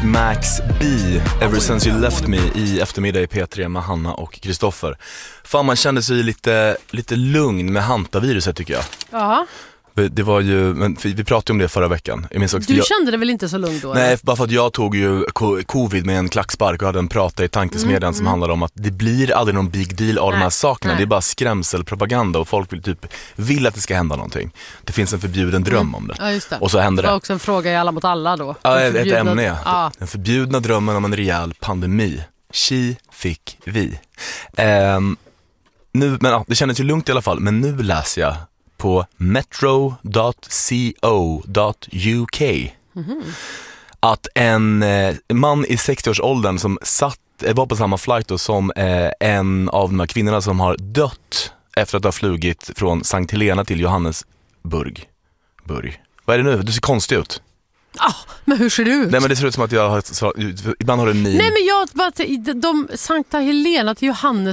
fick Max B, Ever Since You Left Me, i eftermiddag i P3 med Hanna och Kristoffer. Fan, man kände sig lite lugn med hantaviruset, tycker jag. Ja. Det var ju, men vi pratade om det förra veckan. Jag minns också, du kände det väl inte så lugn då? Nej, bara för att jag tog ju covid med en klackspark och hade en prata i tankesmedjan som handlade om att det blir aldrig någon big deal av de här sakerna. Det är bara skrämselpropaganda och folk vill att det ska hända någonting. Det finns en förbjuden dröm om det. Ja, just det. Och så händer det. Det var också en fråga i Alla mot alla då. Ja, ett ämne. Ja. Den förbjudna drömmen om en rejäl pandemi. Fick vi. Nu, men ja, det kändes ju lugnt i alla fall. Men nu läser jag på metro.co.uk att en man i 60-årsåldern som var på samma flight då, som en av de här kvinnorna som har dött efter att ha flugit från Sankt Helena till Johannesburg. Vad är det nu? Du ser konstig ut. Men hur ser du ut? Nej, men det ser ut som att jag har ibland har en min. Nej, men jag bara de Sankta Helena till Johannes.